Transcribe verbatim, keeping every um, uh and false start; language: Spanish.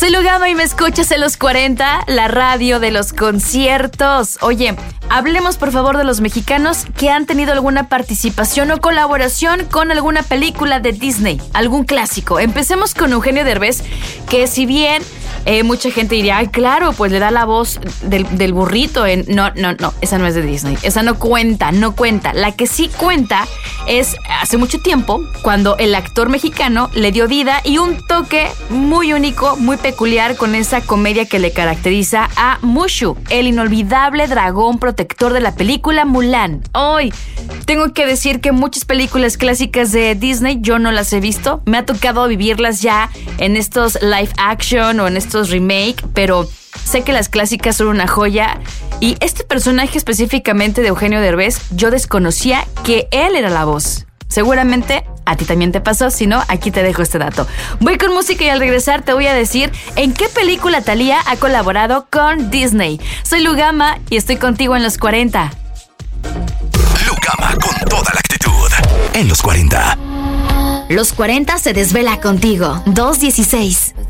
Soy Lugama y me escuchas en Los cuarenta, la radio de los conciertos. Oye, hablemos por favor de los mexicanos que han tenido alguna participación o colaboración con alguna película de Disney, algún clásico. Empecemos con Eugenio Derbez, que si bien eh, mucha gente diría, ay, claro, pues le da la voz del, del burrito en... No, no, no, esa no es de Disney, esa no cuenta, no cuenta. La que sí cuenta es hace mucho tiempo, cuando el actor mexicano le dio vida y un toque muy único, muy peculiar con esa comedia que le caracteriza a Mushu, el inolvidable dragón protector de la película Mulan. Hoy tengo que decir que muchas películas clásicas de Disney yo no las he visto. Me ha tocado vivirlas ya en estos live action o en estos remake, pero sé que las clásicas son una joya. Y este personaje específicamente de Eugenio Derbez, yo desconocía que él era la voz. Seguramente a ti también te pasó, si no, aquí te dejo este dato. Voy con música y al regresar te voy a decir en qué película Thalía ha colaborado con Disney. Soy Lugama y estoy contigo en Los cuarenta. Lugama con toda la actitud en Los cuarenta. Los cuarenta se desvela contigo. dos dieciséis.